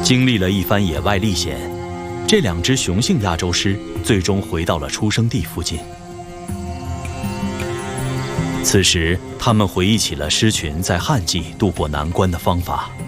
经历了一番野外历险，这2只雄性亚洲狮最终回到了出生地附近。此时，他们回忆起了狮群在旱季渡过难关的方法。